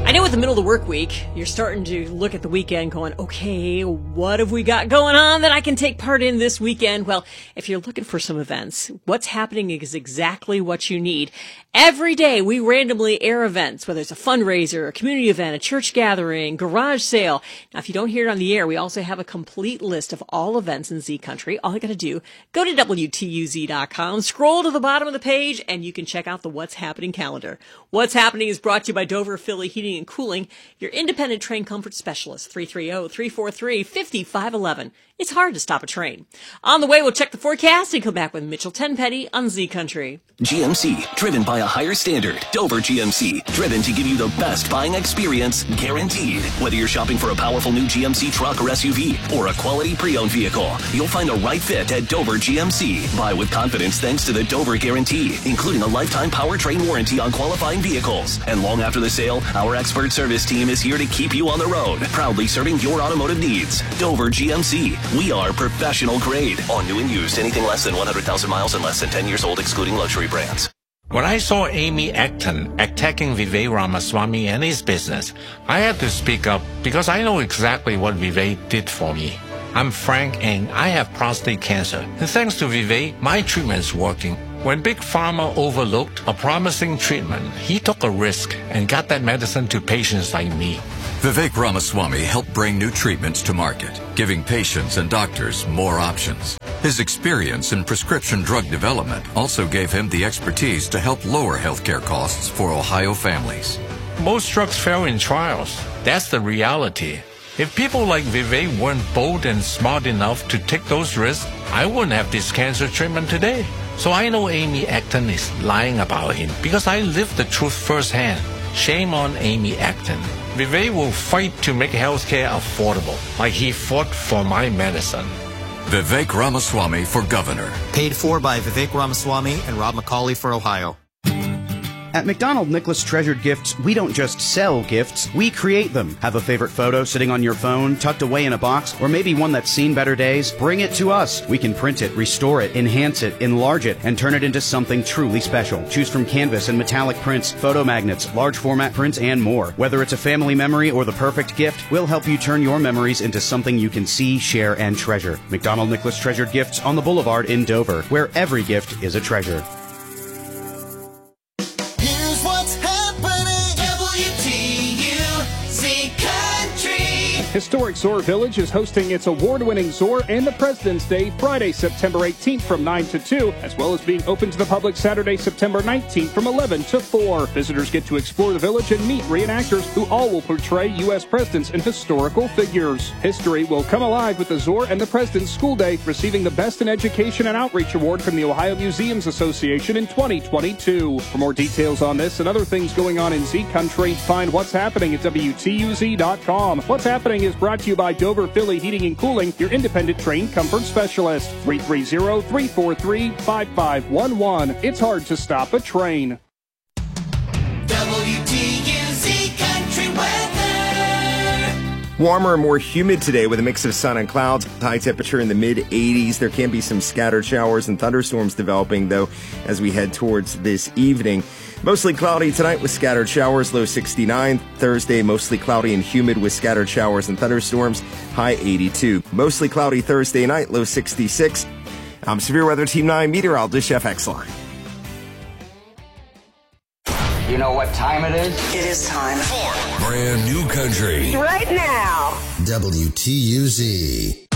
I know at the middle of the work week, you're starting to look at the weekend going, okay, what have we got going on that I can take part in this weekend? Well, if you're looking for some events, what's happening is exactly what you need. Every day we randomly air events, whether it's a fundraiser, a community event, a church gathering, garage sale. Now, if you don't hear it on the air, we also have a complete list of all events in Z Country. All you got to do, go to WTUZ.com, scroll to the bottom of the page, and you can check out the What's Happening calendar. What's Happening is brought to you by Dover Philly Heating and Cooling, your independent train comfort specialist, 330-343-5511. It's hard to stop a train. On the way, we'll check the forecast and come back with Mitchell Tenpenny on Z Country. GMC, driven by a higher standard. Dover GMC, driven to give you the best buying experience, guaranteed. Whether you're shopping for a powerful new GMC truck or SUV, or a quality pre-owned vehicle, you'll find the right fit at Dover GMC. Buy with confidence thanks to the Dover Guarantee, including a lifetime powertrain warranty on qualifying vehicles. And long after the sale, our expert service team is here to keep you on the road, proudly serving your automotive needs. Dover GMC, we are professional grade. On new and used, anything less than 100,000 miles and less than 10 years old, excluding luxury brands. When I saw Amy Acton attacking Vivek Ramaswamy and his business, I had to speak up because I know exactly what Vivek did for me. I'm Frank and I have prostate cancer. And thanks to Vivek, my treatment's working. When Big Pharma overlooked a promising treatment, he took a risk and got that medicine to patients like me. Vivek Ramaswamy helped bring new treatments to market, giving patients and doctors more options. His experience in prescription drug development also gave him the expertise to help lower healthcare costs for Ohio families. Most drugs fail in trials. That's the reality. If people like Vivek weren't bold and smart enough to take those risks, I wouldn't have this cancer treatment today. So I know Amy Acton is lying about him because I lived the truth firsthand. Shame on Amy Acton. Vivek will fight to make healthcare affordable, like he fought for my medicine. Vivek Ramaswamy for governor. Paid for by Vivek Ramaswamy and Rob McCauley for Ohio. At McDonald Nicholas Treasured Gifts, we don't just sell gifts, we create them. Have a favorite photo sitting on your phone, tucked away in a box, or maybe one that's seen better days? Bring it to us. We can print it, restore it, enhance it, enlarge it, and turn it into something truly special. Choose from canvas and metallic prints, photo magnets, large format prints, and more. Whether it's a family memory or the perfect gift, we'll help you turn your memories into something you can see, share, and treasure. McDonald Nicholas Treasured Gifts on the Boulevard in Dover, where every gift is a treasure. Historic Zoar Village is hosting its award-winning Zoar and the President's Day Friday, September 18th from 9 to 2, as well as being open to the public Saturday, September 19th from 11 to 4. Visitors get to explore the village and meet reenactors who all will portray U.S. presidents and historical figures. History will come alive with the Zoar and the President's School Day, receiving the Best in Education and Outreach Award from the Ohio Museums Association in 2022. For more details on this and other things going on in Z Country, find What's Happening at WTUZ.com. What's Happening is brought to you by Dover Philly Heating and Cooling, your independent train comfort specialist. 330-343-5511. It's hard to stop a train. WTUZ Country Weather. Warmer and more humid today with a mix of sun and clouds. High temperature in the mid-80s. There can be some scattered showers and thunderstorms developing, though, as we head towards this evening. Mostly cloudy tonight with scattered showers, low 69. Thursday, mostly cloudy and humid with scattered showers and thunderstorms, high 82. Mostly cloudy Thursday night, low 66. I'm Severe Weather Team 9 meteorologist Chef X-Line. You know what time it is? It is time for Brand new country. right now. WTUZ.